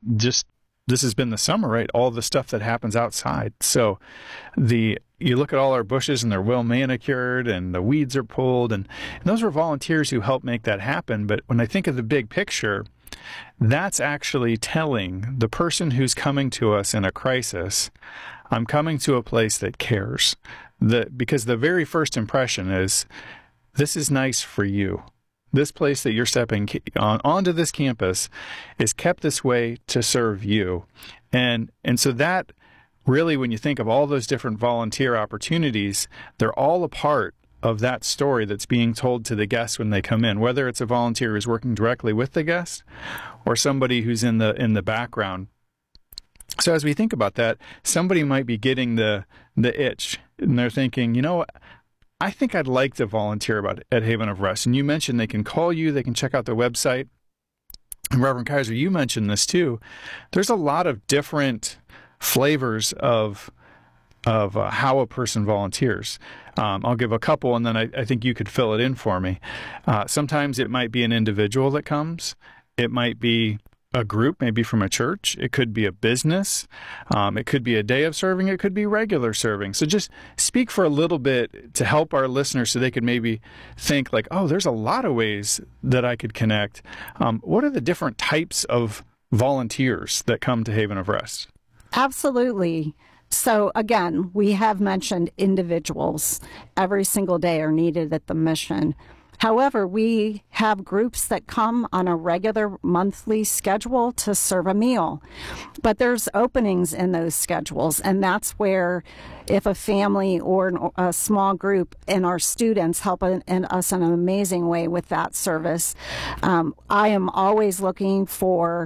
just this has been the summer, right? All the stuff that happens outside. So you look at all our bushes and they're well manicured and the weeds are pulled, and those are volunteers who help make that happen. But when I think of the big picture, that's actually telling the person who's coming to us in a crisis, I'm coming to a place that cares. Because the very first impression is, this is nice for you. This place that you're stepping onto this campus is kept this way to serve you. And so that really, when you think of all those different volunteer opportunities, they're all a part of that story that's being told to the guests when they come in, whether it's a volunteer who's working directly with the guest or somebody who's in the background. So as we think about that, somebody might be getting the itch, and they're thinking, I think I'd like to volunteer at Haven of Rest. And you mentioned they can call you, they can check out their website. And Reverend Kaiser, you mentioned this too. There's a lot of different flavors of how a person volunteers. I'll give a couple, and then I think you could fill it in for me. Sometimes it might be an individual that comes. It might be a group, maybe from a church. It could be a business. It could be a day of serving. It could be regular serving. So just speak for a little bit to help our listeners so they could maybe think like, oh, there's a lot of ways that I could connect. What are the different types of volunteers that come to Haven of Rest? Absolutely. So again, we have mentioned individuals every single day are needed at the mission. However, we have groups that come on a regular monthly schedule to serve a meal. But there's openings in those schedules, and that's where if a family or a small group and our students help us in an amazing way with that service. I am always looking for,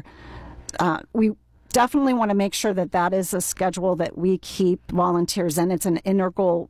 we definitely want to make sure that is a schedule that we keep volunteers in. It's an integral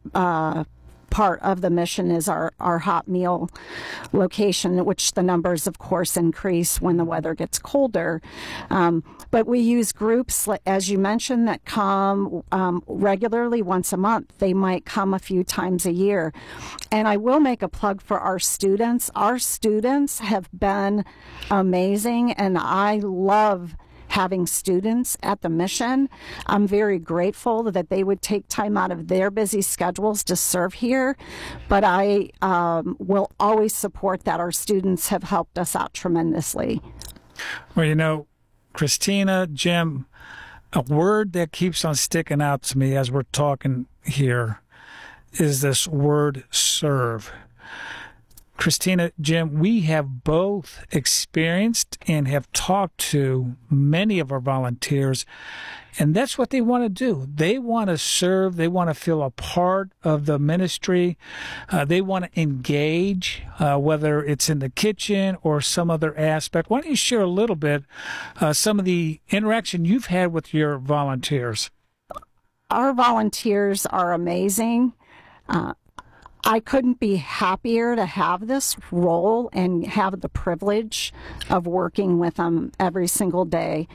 part of the mission is our hot meal location, which the numbers, of course, increase when the weather gets colder. But we use groups, as you mentioned, that come regularly once a month. They might come a few times a year. And I will make a plug for our students. Our students have been amazing, and I love having students at the mission. I'm very grateful that they would take time out of their busy schedules to serve here, but I will always support that. Our students have helped us out tremendously. Well, Christina, Jim, a word that keeps on sticking out to me as we're talking here is this word serve. Christina, Jim, we have both experienced and have talked to many of our volunteers, and that's what they want to do. They want to serve. They want to feel a part of the ministry. They want to engage, whether it's in the kitchen or some other aspect. Why don't you share a little bit some of the interaction you've had with your volunteers? Our volunteers are amazing. I couldn't be happier to have this role and have the privilege of working with them every single day.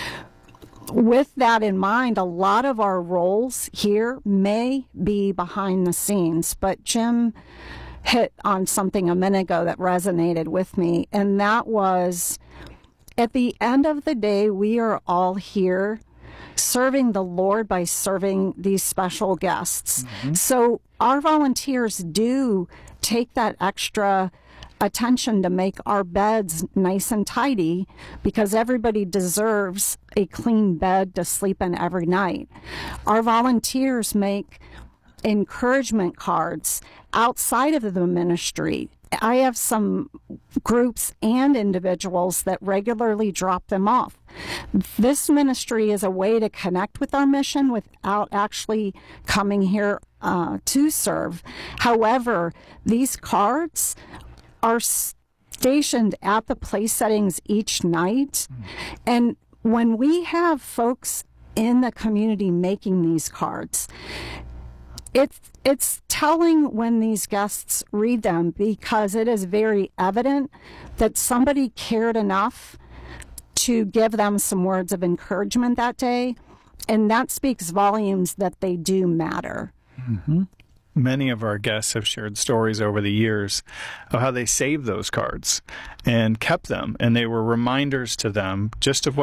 With that in mind, a lot of our roles here may be behind the scenes, but Jim hit on something a minute ago that resonated with me, and that was, at the end of the day, we are all here serving the Lord by serving these special guests. Mm-hmm. So our volunteers do take that extra attention to make our beds nice and tidy, because everybody deserves a clean bed to sleep in every night. Our volunteers make encouragement cards outside of the ministry. I have some groups and individuals that regularly drop them off. This ministry is a way to connect with our mission without actually coming here to serve. However, these cards are stationed at the place settings each night. And when we have folks in the community making these cards, it's telling when these guests read them, because it is very evident that somebody cared enough to give them some words of encouragement that day, and that speaks volumes that they do matter. Mm-hmm. Many of our guests have shared stories over the years of how they saved those cards and kept them, and they were reminders to them just of what